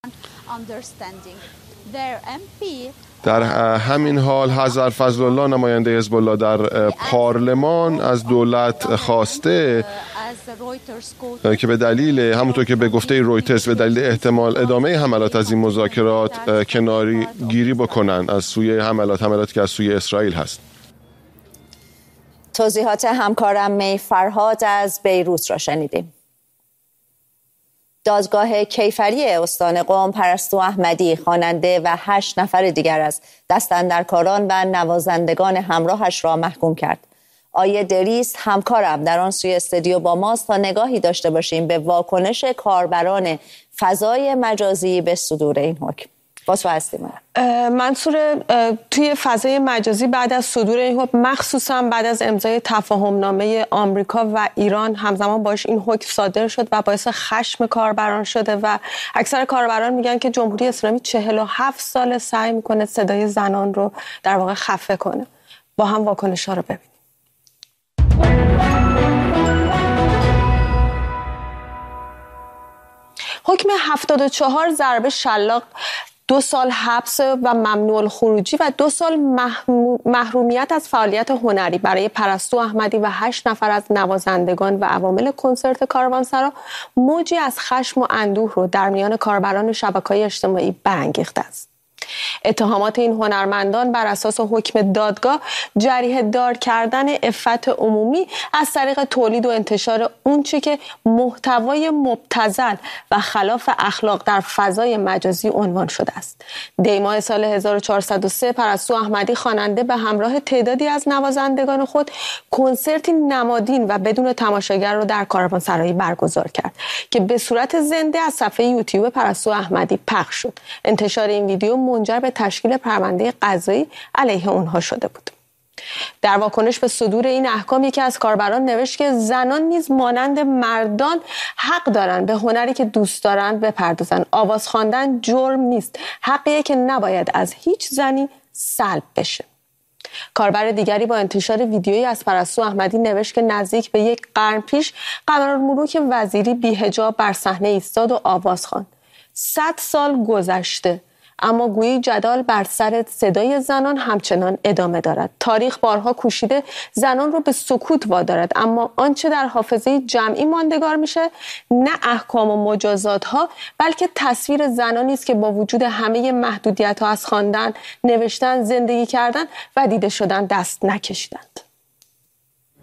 در همین حال حضرت فضلالله نماینده حزب الله در پارلمان از دولت خواسته که به دلیل همونطور که به گفته رویترز به دلیل احتمال ادامه حملات از این مذاکرات کناری گیری بکنن از سوی حملاتی که از سوی اسرائیل هست. توضیحات همکارم می فرهاد از بیروت را شنیدیم. دادگاه کیفری استان قم پرستو احمدی خواننده و 8 نفر دیگر از دستاندرکاران و نوازندگان همراهش را محکوم کرد. آیه دریست همکارم در آن سوی استودیو با ماست تا نگاهی داشته باشیم به واکنش کاربران فضای مجازی به صدور این حکم. باز هستیم منصور، توی فضای مجازی بعد از صدور این حکم، مخصوصا بعد از امضای تفاهمنامه آمریکا و ایران همزمان باش این حکم صادر شد و باعث خشم کاربران شده و اکثر کاربران میگن که جمهوری اسلامی 47 سال سعی میکنه صدای زنان رو در واقع خفه کنه. با هم واکنش‌ها رو ببینیم. حکم 74 ضربه شلاق، 2 سال حبس و ممنوع الخروجی و 2 سال محرومیت از فعالیت هنری برای پرستو احمدی و 8 نفر از نوازندگان و عوامل کنسرت کاروانسرا موجی از خشم و اندوه رو در میان کاربران شبکه‌های اجتماعی برانگیخته است. اتهامات این هنرمندان بر اساس حکم دادگاه جریحه دار کردن عفت عمومی از طریق تولید و انتشار اونچه که محتوای مبتذل و خلاف اخلاق در فضای مجازی عنوان شده است. دی ماه سال 1403 پرستو احمدی خواننده به همراه تعدادی از نوازندگان خود کنسرتی نمادین و بدون تماشاگر را در کاروانسرایی برگزار کرد که به صورت زنده از صفحه یوتیوب پرستو احمدی پخش شد. انتشار این ویدیو منجر به تشکیل پرونده قضایی علیه اونها شده بود. در واکنش به صدور این احکام یکی از کاربران نوشت که زنان نیز مانند مردان حق دارند به هنری که دوست دارند بپردازند. آواز خواندن جرم نیست، حقیه که نباید از هیچ زنی سلب بشه. کاربر دیگری با انتشار ویدیویی از پرستو احمدی نوشت که نزدیک به 1 قرن پیش قمرالملوک وزیری بی‌حجاب بر صحنه ایستاد و آواز خواند. 100 سال گذشته اما گویی جدال بر سر صدای زنان همچنان ادامه دارد. تاریخ بارها کوشیده زنان رو به سکوت وادارد، اما آنچه در حافظه جمعی ماندگار میشه نه احکام و مجازات ها، بلکه تصویر زنانی است که با وجود همه محدودیت ها از خواندن، نوشتن، زندگی کردن و دیده شدن دست نکشیدند.